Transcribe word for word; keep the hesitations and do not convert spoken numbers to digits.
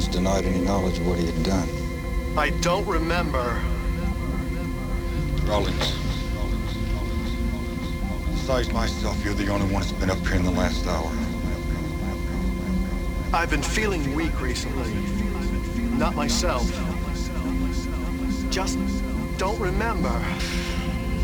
denied any knowledge of what he had done. I don't remember. Rawlings. Besides myself, you're the only one that's been up here in the last hour. I've been feeling weak recently. Not myself. Just don't remember.